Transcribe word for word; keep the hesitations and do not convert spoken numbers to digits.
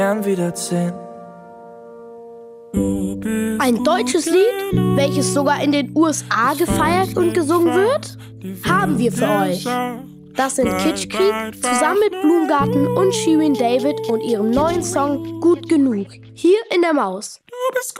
wiedersehen. Ein deutsches Lied, welches sogar in den U S A gefeiert und gesungen wird, haben wir für euch. Das sind Kitschkrieg zusammen mit Blumengarten und Shirin David und ihrem neuen Song Gut genug. Hier in der Maus. Du bist